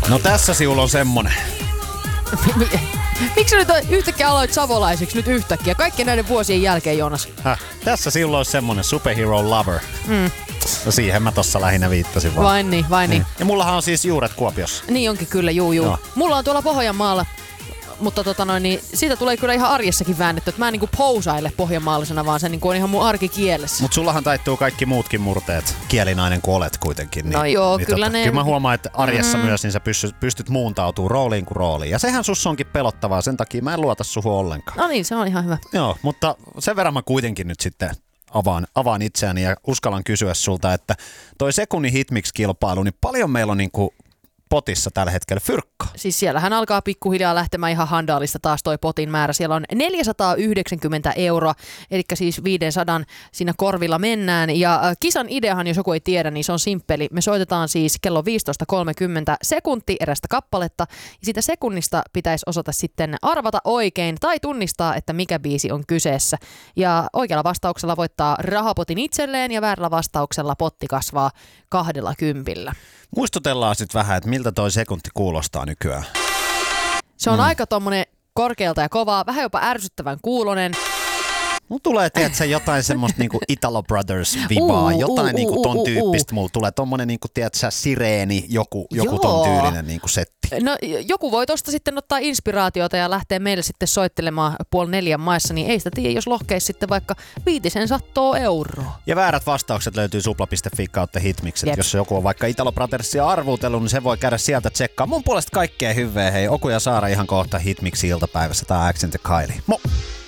No tässä sinulla on semmonen. Miksi nyt yhtäkkiä aloit savolaiseksi nyt yhtäkkiä? Kaikkien näiden vuosien jälkeen, Joonas. Tässä sinulla on semmonen superhero lover. No siihen mä tossa lähinnä viittasin vaan. Vain niin. Ja mullahan on siis juuret Kuopiossa. Niin onkin kyllä, juu. No. Mulla on tuolla Pohjanmaalla, mutta niin siitä tulee kyllä ihan arjessakin väännetty, että mä en niinku pousaile pohjanmaallisena, vaan se niinku on ihan mun arkikielessä. Mut sullahan taittuu kaikki muutkin murteet, kielinainen kun olet kuitenkin. Niin, no joo, niin kyllä ne... Kyllä mä huomaan, että arjessa myös niin sä pystyt muuntautumaan rooliin kuin rooliin. Ja sehän sussa onkin pelottavaa, sen takia mä en luota suhun ollenkaan. No niin, se on ihan hyvä. Joo, mutta sen verran mä kuitenkin nyt sitten avaan itseäni ja uskallan kysyä sulta, että toi sekunnin hitmix-kilpailu, niin paljon meillä on niinku potissa tällä hetkellä fyrkkaa. Siis siellähän alkaa pikkuhiljaa lähtemään ihan handaalista taas toi potin määrä. Siellä on 490 €, eli siis 500 siinä korvilla mennään. Ja kisan ideahan, jos joku ei tiedä, niin se on simppeli. Me soitetaan siis kello 15.30 sekunti erästä kappaletta. Ja siitä sekunnista pitäisi osata sitten arvata oikein tai tunnistaa, että mikä biisi on kyseessä. Ja oikealla vastauksella voittaa rahapotin itselleen ja väärällä vastauksella potti kasvaa 20. Muistutellaan sitten vähän, että miltä toi sekunti kuulostaa nykyään. Se on aika tommonen korkealta ja kovaa, vähän jopa ärsyttävän kuulonen. Mulla tulee, tiedätkö, jotain semmoista niinku Italo Brothers-vibaa, jotain niinku ton tyyppistä. Mulla tulee tommonen, niinku, tiedätkö, sireeni, joku ton tyylinen niinku setti. No joku voi tosta sitten ottaa inspiraatiota ja lähteä meille sitten soittelemaan 3:30 maissa, niin ei sitä tiedä, jos lohkeisi sitten vaikka 500 €. Ja väärät vastaukset löytyy supla.fi kautta hitmikset. Jep. Jos joku on vaikka Italo Brothersia arvuutellut, niin se voi käydä sieltä tsekkaa. Mun puolesta kaikkea hyvää, hei. Oku ja Saara ihan kohta Hitmixi iltapäivässä. Tää on Accent ja Kylie. Mo!